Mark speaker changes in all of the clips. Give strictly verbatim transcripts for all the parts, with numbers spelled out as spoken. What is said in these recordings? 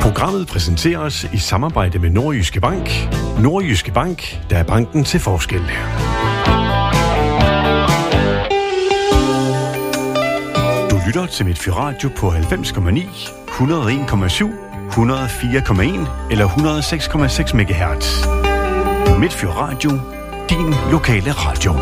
Speaker 1: Programmet præsenteres i samarbejde med Nordjyske Bank. Nordjyske Bank, der er banken til forskel. Du lytter til Midtfyr Radio på halvfems komma ni, et hundrede og en komma syv, et hundrede og fire komma en eller et hundrede og seks komma seks megahertz. Midtfyr Radio, din lokale radio.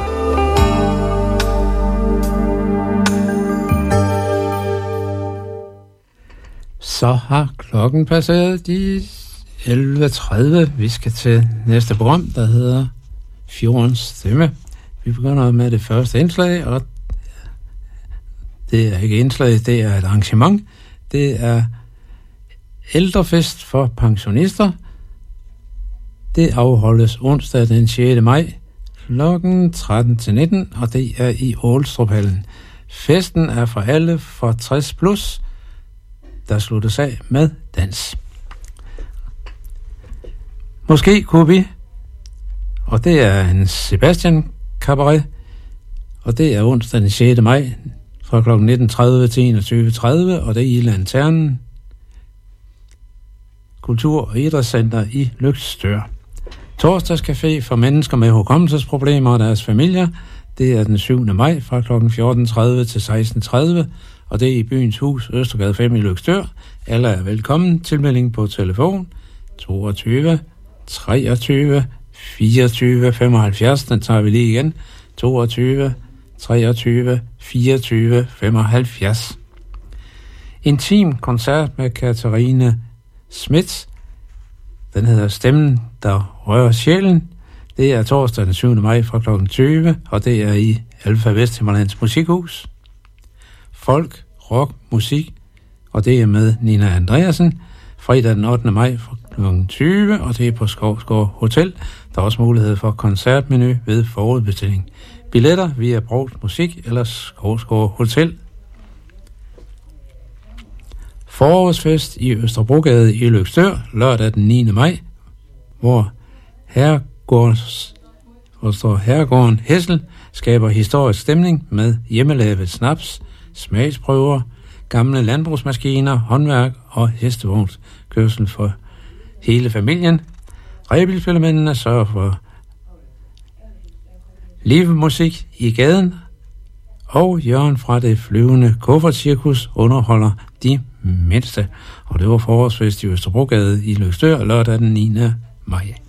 Speaker 2: Så har klokken passeret de elleve tredive. Vi skal til næste program, der hedder Fjordens Stemme. Vi begynder med det første indslag, og det er ikke indslag, det er et arrangement. Det er ældrefest for pensionister. Det afholdes onsdag den sjette maj klokken tretten til nitten, og det er i Ålstruphallen. Festen er for alle fra tres plus, der sluttes af med dans. Måske kunne vi, og det er en Sebastian Cabaret, og det er onsdag den sjette maj fra klokken nitten tredive til enogtyve tredive, og det er i Lanternen Kultur- og Idrætscenter i Løgstør. Torsdagscafé for mennesker med hukommelsesproblemer og deres familier, det er den syvende maj fra klokken fjorten tredive til seksten tredive, og det er i Byens Hus, Østergade fem i Løgstør. Alle er velkommen. Tilmelding på telefon toogtyve treogtyve fireogtyve femoghalvfjerds. Den tager vi lige igen. toogtyve treogtyve fireogtyve femoghalvfjerds. Intim koncert med Katarina Schmidt. Den hedder Stemmen, der rører sjælen. Det er torsdag den syvende maj fra klokken tyve, og det er i Alfa Vesthimmerlands Musikhus. Folk, rock, musik, og det er med Nina Andreasen. Fredag den ottende maj fra klokken tyve, og det er på Skovsgård Hotel. Der er også mulighed for koncertmenu ved forudbestilling. Billetter via Brugt Musik eller Skovsgård Hotel. Forårsfest i Østerbrogade i Løgstør, lørdag den niende maj, hvor herregårds, hvor står herregården Hessel skaber historisk stemning med hjemmelavet snaps, smagsprøver, gamle landbrugsmaskiner, håndværk og hestevognskørsel for hele familien. Rebilfilmændene sørger for livemusik i gaden, og Jørgen fra det flyvende kuffertcirkus underholder de mindste. Og det var forårsfest i Østerbrogade i Løgstør lørdag den niende maj.